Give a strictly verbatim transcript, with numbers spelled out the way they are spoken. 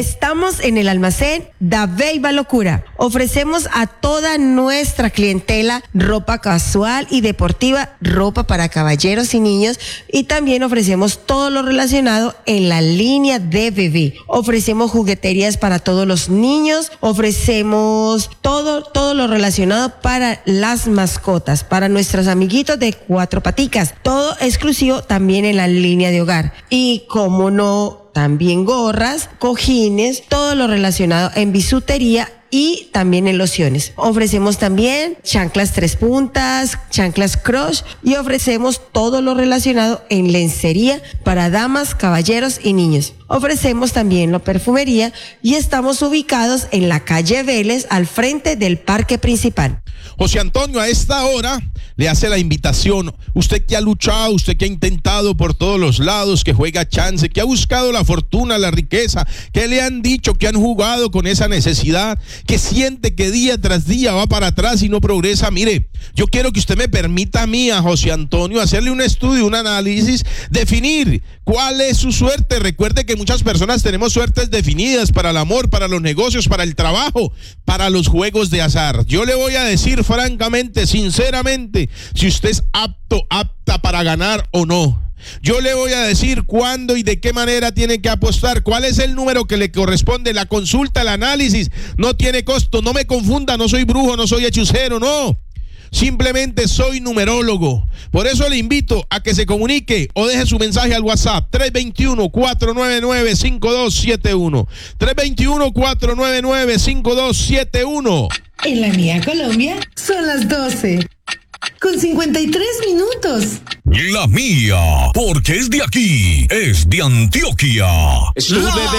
Estamos en el almacén Dabeiba Locura. Ofrecemos a toda nuestra clientela ropa casual y deportiva, ropa para caballeros y niños, y también ofrecemos todo lo relacionado en la línea de bebé. Ofrecemos jugueterías para todos los niños, ofrecemos todo, todo lo relacionado para las mascotas, para nuestros amiguitos de cuatro paticas, todo exclusivo también en la línea de hogar. Y como no, también gorras, cojines, todo lo relacionado en bisutería y también en lociones. Ofrecemos también chanclas tres puntas, chanclas crush, y ofrecemos todo lo relacionado en lencería para damas, caballeros y niños. Ofrecemos también la perfumería y estamos ubicados en la calle Vélez, al frente del parque principal. José Antonio, a esta hora le hace la invitación. Usted que ha luchado, usted que ha intentado por todos los lados, que juega chance, que ha buscado la fortuna, la riqueza, que le han dicho que han jugado con esa necesidad, que siente que día tras día va para atrás y no progresa. Mire, yo quiero que usted me permita a mí, a José Antonio, hacerle un estudio, un análisis, definir cuál es su suerte. Recuerde que muchas personas tenemos suertes definidas para el amor, para los negocios, para el trabajo, para los juegos de azar. Yo le voy a decir francamente, sinceramente, si usted es apto, apta para ganar o no. Yo le voy a decir cuándo y de qué manera tiene que apostar, cuál es el número que le corresponde. La consulta, el análisis, no tiene costo. No me confunda, no soy brujo, no soy hechicero, no. Simplemente soy numerólogo. Por eso le invito a que se comunique o deje su mensaje al WhatsApp tres dos uno, cuatro nueve nueve, cinco dos siete uno. tres dos uno, cuatro nueve nueve, cinco dos siete uno. En la mía Colombia son las doce con cincuenta y tres minutos. La mía, porque es de aquí, es de Antioquia. Sube